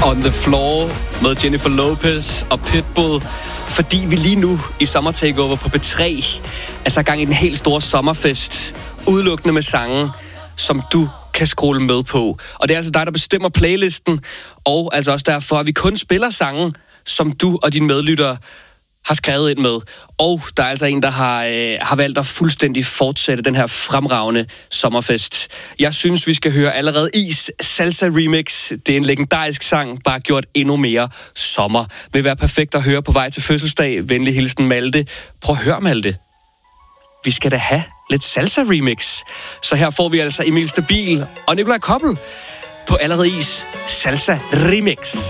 On the Floor med Jennifer Lopez og Pitbull. Fordi vi lige nu i Sommer Takeover på P3 er så gang i den helt store sommerfest. Udelukkende med sange, som du kan scrolle med på. Og det er altså dig, der bestemmer playlisten. Og altså også derfor, at vi kun spiller sange, som du og dine medlyttere har skrevet ind med. Og der er altså en, der har valgt at fuldstændig fortsætte den her fremragende sommerfest. Jeg synes, vi skal høre Allerede Is Salsa Remix. Det er en legendarisk sang, bare gjort endnu mere sommer. Vil være perfekt at høre på vej til fødselsdag. Venlig hilsen Malte. Prøv at høre, Malte. Vi skal da have lidt salsa remix. Så her får vi altså Emil Stabil og Nikolaj Koppel på Allerede Is Salsa Remix.